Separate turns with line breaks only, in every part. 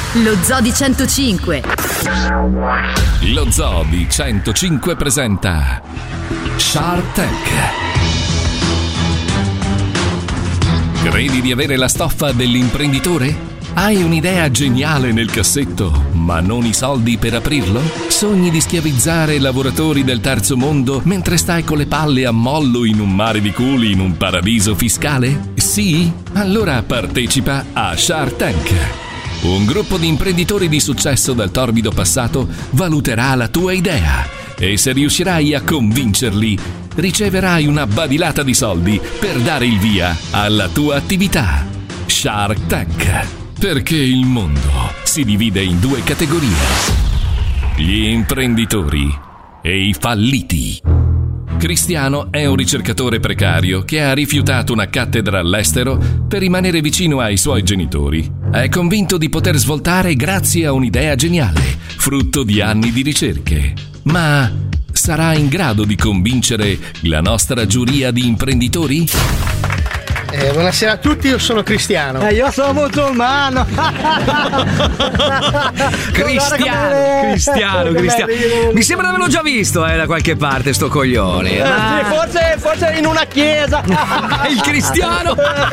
Lo Zoo di 105.
Lo Zoo di 105 presenta Shark Tank. Credi di avere la stoffa dell'imprenditore? Hai un'idea geniale nel cassetto, ma non i soldi per aprirlo? Sogni di schiavizzare lavoratori del terzo mondo mentre stai con le palle a mollo in un mare di culi in un paradiso fiscale? Sì? Allora partecipa a Shark Tank. Un gruppo di imprenditori di successo dal torbido passato valuterà la tua idea e se riuscirai a convincerli, riceverai una badilata di soldi per dare il via alla tua attività. Shark Tank. Perché il mondo si divide in due categorie: gli imprenditori e i falliti. Cristiano è un ricercatore precario che ha rifiutato una cattedra all'estero per rimanere vicino ai suoi genitori. È convinto di poter svoltare grazie a un'idea geniale, frutto di anni di ricerche. Ma sarà in grado di convincere la nostra giuria di imprenditori?
Buonasera a tutti, io sono Cristiano.
Io sono musulmano.
Cristiano. Mi sembra di averlo già visto da qualche parte sto coglione.
Sì, forse in una chiesa.
Il Cristiano.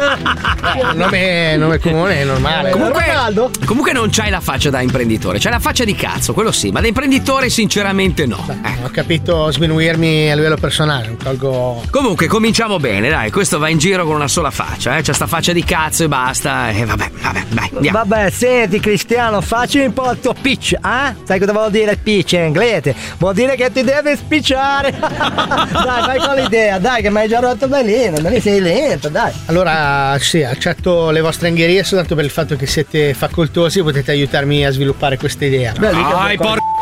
Nome comune, è normale.
Comunque non c'hai la faccia da imprenditore, c'hai la faccia di cazzo, quello sì, ma da imprenditore sinceramente no.
Ho capito sminuirmi a livello personale, non tolgo.
Comunque cominciamo bene, dai, questo va in giro con una sola faccia, c'è sta faccia di cazzo e basta. E vabbè, dai, andiamo.
Vabbè, senti Cristiano, facci un po' il tuo pitch, eh? Sai cosa vuol dire pitch in inglese? Vuol dire che ti devi spicciare. Dai, vai con l'idea, dai, che mi hai già rotto bellino, non sei lento, dai.
Allora, sì, accetto le vostre angherie soltanto per il fatto che siete facoltosi e potete aiutarmi a sviluppare questa idea.
Dai,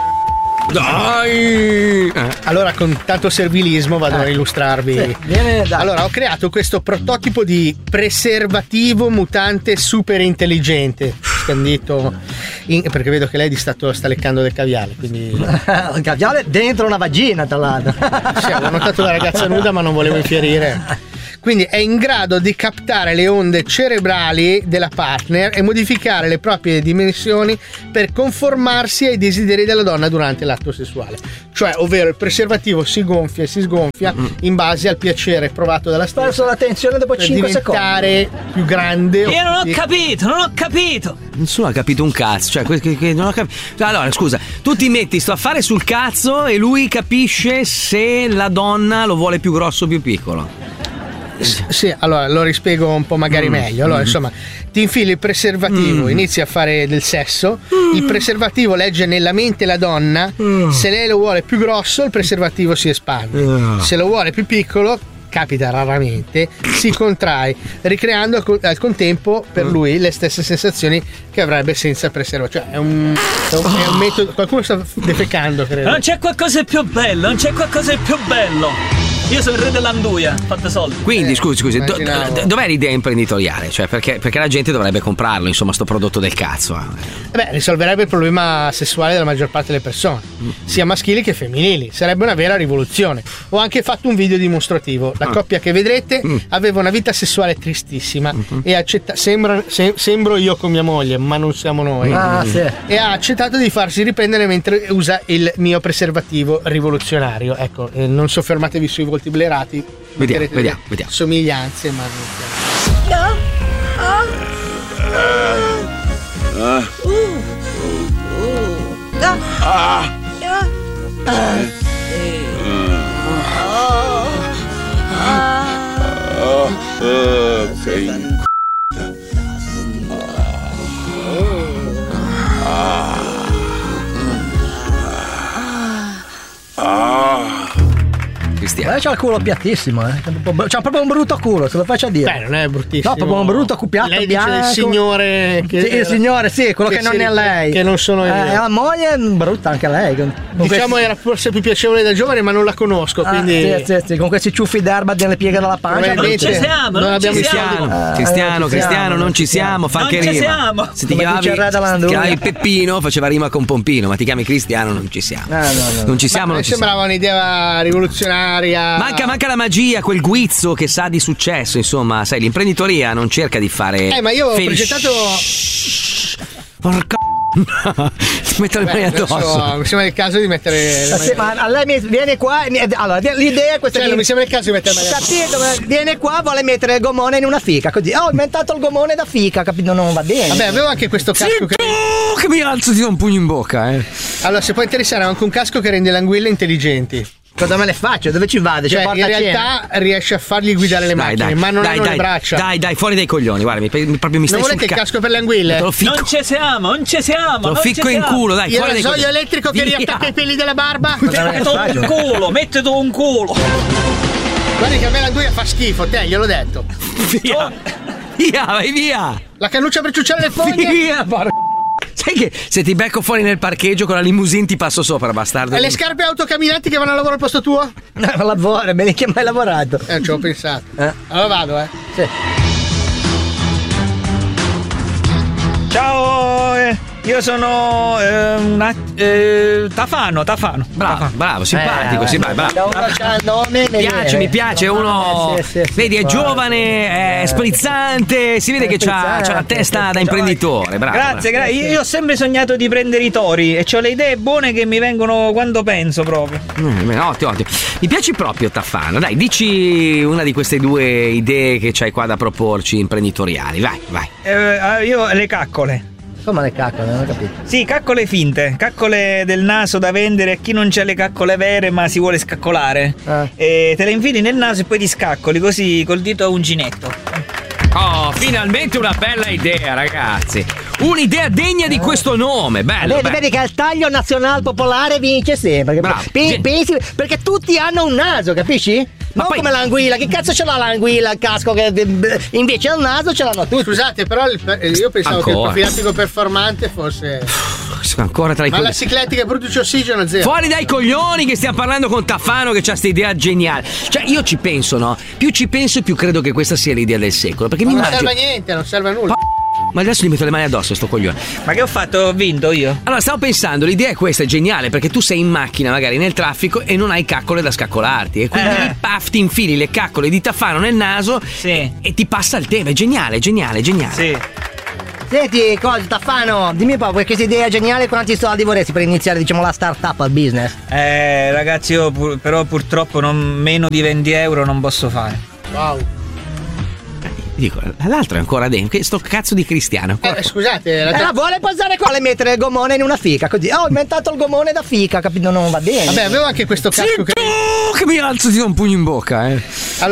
dai!
Allora, con tanto servilismo vado a illustrarvi.
Sì, viene, dai.
Allora, ho creato questo prototipo di preservativo mutante super intelligente. Scandito perché vedo che lei sta leccando del caviale, quindi.
Il caviale dentro una vagina, tra l'altro.
Sì, avevo notato la ragazza nuda, ma non volevo infierire. Quindi è in grado di captare le onde cerebrali della partner e modificare le proprie dimensioni per conformarsi ai desideri della donna durante l'atto sessuale. Cioè, ovvero il preservativo si gonfia e si sgonfia in base al piacere provato dalla stessa.
Perso la tensione dopo 5 secondi.
Per diventare più grande.
Io non ho capito.
Nessuno ha capito un cazzo, cioè non ho capito. Allora, scusa, tu ti metti sto affare sul cazzo e lui capisce se la donna lo vuole più grosso o più piccolo.
Sì, allora lo rispiego un po' magari meglio. Allora, insomma, ti infili il preservativo, inizi a fare del sesso, il preservativo legge nella mente la donna, se lei lo vuole più grosso il preservativo si espande, se lo vuole più piccolo, capita raramente, si contrae, ricreando al contempo per lui le stesse sensazioni che avrebbe senza preservativo. Cioè è un metodo. Qualcuno sta defecando, credo.
Non c'è qualcosa di più bello. Io sono il re dell'anduia, fate soldi.
Quindi scusi, dov'è l'idea imprenditoriale? Cioè perché la gente dovrebbe comprarlo, insomma, sto prodotto del cazzo?
Beh, risolverebbe il problema sessuale della maggior parte delle persone, sia maschili che femminili. Sarebbe una vera rivoluzione. Ho anche fatto un video dimostrativo. La coppia che vedrete aveva una vita sessuale tristissima e sembro io con mia moglie, ma non siamo noi.
Sì.
E ha accettato di farsi riprendere mentre usa il mio preservativo rivoluzionario. Ecco, non soffermatevi sui volti blerati.
Vediamo.
Somiglianze, ma
Cristiano. C'ha il culo piattissimo, C'ha proprio un brutto culo, se lo faccia dire.
Beh, non è bruttissimo.
No, proprio un brutto piatto
lei
bianco.
Dice il signore che
sì, il signore, sì, quello che non è lei.
Che non sono io.
La moglie è brutta anche lei.
Diciamo era forse più piacevole da giovane, ma non la conosco, quindi.
Sì, con questi ciuffi d'erba nelle pieghe della pancia.
Non ci siamo,
Cristiano, non ci siamo, fa anche rima. Se ti chiamavi Peppino, faceva rima con Pompino, ma ti chiami Cristiano, non ci siamo. Non ci siamo, non ci siamo.
Sembrava un'idea rivoluzionaria.
Manca la magia, quel guizzo che sa di successo, insomma, sai, l'imprenditoria non cerca di fare.
Ma io ho presentato.
Porca Ti metto le mani addosso.
Mi sembra il caso di mettere le mani.
Ma a lei viene qua. Allora, l'idea è questa.
Cioè, non mi sembra il caso di mettere le mani addosso.
Capito? Viene qua, vuole mettere il gomone in una fica. Così. Ho inventato il gomone da fica, capito? Non va bene.
Vabbè, avevo anche questo casco
che mi alzo e ti do un pugno in bocca,
Allora, se può interessare, ho anche un casco che rende le anguille intelligenti.
Cosa me le faccio? Dove ci vado?
Cioè, in realtà riesce a fargli guidare le macchine, ma non hanno le braccia.
Dai, fuori dai coglioni, guarda, proprio mi stai
non volete il casco per le anguille?
Te lo ficco.
Non ci siamo.
Te lo ficco in culo, dai,
Io
fuori
il
dai
rasoio
coglioni.
elettrico che riattacca i peli della barba.
Mettete un culo.
Guardi che a me l'anduia fa schifo, te gliel'ho detto.
Via, vai via.
La cannuccia per ciucciare le foglie.
Via, sai che se ti becco fuori nel parcheggio con la limousine ti passo sopra, bastardo.
E le scarpe autocamminanti che vanno a lavoro al posto tuo?
No, lavoro, bene che mai lavorato.
Ci ho pensato. Allora vado,
Sì.
Ciao, io sono Tafano.
Bravo, simpatico, bravo.
Nome,
Mi piace, uno.
Sì,
vedi, è giovane, è sprizzante, si vede che c'ha la testa da imprenditore, bravo.
Grazie. Io ho sempre sognato di prendere i tori e ho le idee buone che mi vengono quando penso proprio.
Ottimo. Mi piaci proprio, Tafano. Dai, dici una di queste due idee che c'hai qua da proporci imprenditoriali, vai.
Io le caccole.
Come le caccole? Non ho capito.
Sì, caccole finte, caccole del naso da vendere a chi non c'ha le caccole vere ma si vuole scaccolare. E te le infili nel naso e poi ti scaccoli così col dito a uncinetto.
Oh, finalmente una bella idea, ragazzi. Un'idea degna di questo nome, bello.
Vedi che il taglio nazionale popolare vince sempre.
Bravo.
Pensi, perché tutti hanno un naso, capisci?
Ma
non
poi...
come l'anguilla, che cazzo ce l'ha l'anguilla, il casco che invece al naso ce l'hanno tutti.
Scusate, però io pensavo che il profilattico performante fosse
ancora tra i
la ciclettica che produce ossigeno zero.
Fuori dai coglioni che stiamo parlando con Tafano che c'ha questa idea geniale. Cioè io ci penso, no? Più ci penso più credo che questa sia l'idea del secolo. Perché
non serve a niente, non serve a nulla.
Ma adesso gli metto le mani addosso sto coglione.
Ma che ho fatto? Ho vinto io.
Allora stavo pensando, l'idea è questa, è geniale, perché tu sei in macchina magari nel traffico e non hai caccole da scaccolarti e quindi ti infili le caccole di Tafano nel naso e ti passa il tema. È geniale.
Sì.
Senti, Tafano, dimmi un po', questa idea geniale, quanti soldi vorresti per iniziare, diciamo, la start-up al business?
Ragazzi, io però purtroppo meno di 20 euro non posso fare.
Wow.
Dico, l'altro è ancora dentro, sto cazzo di cristiano.
Scusate,
vuole posare qua e mettere il gomone in una fica, così. Ho inventato il gomone da fica, capito? Non va bene.
Vabbè, avevo anche questo casco
che mi alzo e ti do un pugno in bocca,